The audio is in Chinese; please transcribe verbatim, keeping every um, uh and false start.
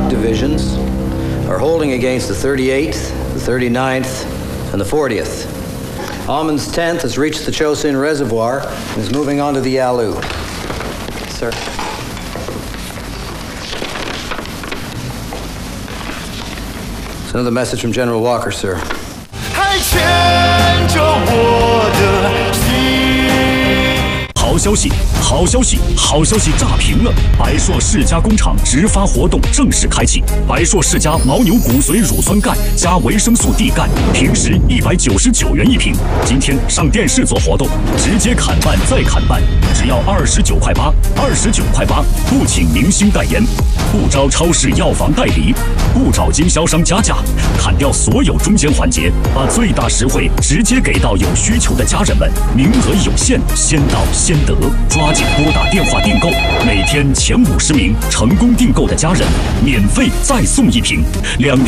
truck divisions are holding against the thirty-eighth, the thirty-ninth, and the fortieth. Almond's tenth has reached the Chosin Reservoir and is moving on to the Yalu. Sir. It's another message from General Walker, sir. 还牵着我的心。好消息，好消息，好消息炸屏了！百硕世家工厂直发活动正式开启。百硕世家牦牛骨髓乳酸钙加维生素 D 钙，平时一百九十九元一瓶，今天上电视做活动，直接砍半再砍半，只要二十九块八，二十九块八，不请明星代言，不招超市药房代理，不找经销商加价，砍掉所有中间环节，把最大实惠直接给到有需求的家人们。名额有限，先到先得，抓紧拨打电话订购，每天前五十名成功订购的家人，免费再送一瓶，两瓶。